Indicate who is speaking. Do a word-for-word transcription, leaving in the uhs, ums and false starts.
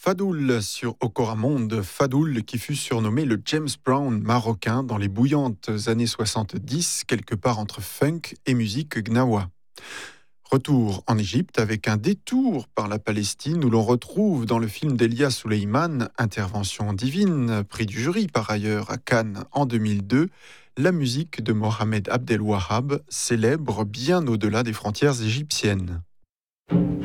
Speaker 1: Fadoul sur Okoramonde, Fadoul qui fut surnommé le James Brown marocain dans les bouillantes années soixante-dix, quelque part entre funk et musique gnawa. Retour en Égypte avec un détour par la Palestine où l'on retrouve dans le film d'Elia Suleiman, Intervention divine, prix du jury par ailleurs à Cannes en deux mille deux, la musique de Mohamed Abdel Wahab, célèbre bien au-delà des frontières égyptiennes.